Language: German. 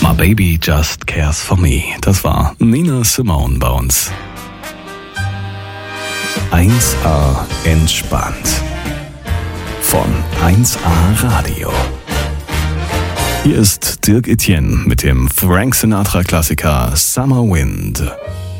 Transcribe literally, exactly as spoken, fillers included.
My Baby Just Cares For Me. Das war Nina Simone bei uns. eins A entspannt. Von eins A Radio. Hier ist Dirk Etienne mit dem Frank Sinatra Klassiker Summer Wind.